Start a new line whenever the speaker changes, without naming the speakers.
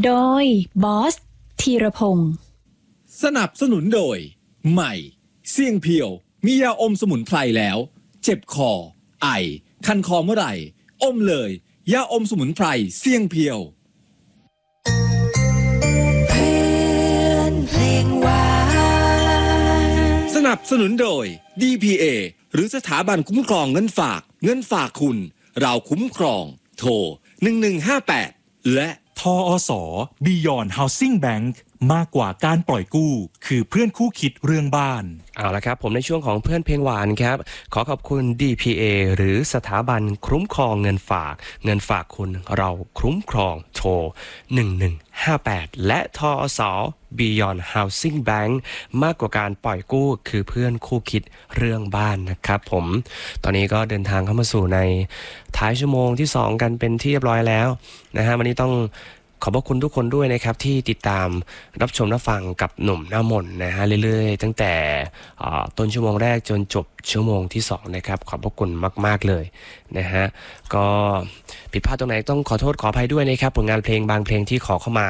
โดยบอสธีรพงศ์
สนับสนุนโดยใหม่เสี่ยงเพียวมียาอมสมุนไพรแล้วเจ็บคอไอคันคอเมื่อไหร่อมเลยยาอมสมุนไพรเสี่ยงเพียว
เพลงหวาน
สนับสนุนโดย DPA หรือสถาบันคุ้มครองเงินฝากคุณเราคุ้มครองโทร1158และ
ทอส. Beyond Housing Bank มากกว่าการปล่อยกู้คือเพื่อนคู่คิดเรื่องบ้าน
เอาละครับผมในช่วงของเพื่อนเพลงหวานครับขอขอบคุณ DPA หรือสถาบันคุ้มครองเงินฝากคุณเราคุ้มครองโทร1158และทอส. Beyond Housing Bank มากกว่าการปล่อยกู้คือเพื่อนคู่คิดเรื่องบ้านนะครับผมตอนนี้ก็เดินทางเข้ามาสู่ในท้ายชั่วโมงที่2กันเป็นที่เรียบร้อยแล้วนะฮะวันนี้ต้องขอบพระคุณทุกคนด้วยนะครับที่ติดตามรับชมรับฟังกับหนุ่มหน้ามนต์นะฮะเรื่อยๆตั้งแต่ต้นชั่วโมงแรกจนจบชั่วโมงที่2นะครับขอบพระคุณมากๆเลยนะฮะก็ผิดพลาดตรงไหนต้องขอโทษขออภัยด้วยนะครับผลงานเพลงบางเพลงที่ขอเข้ามา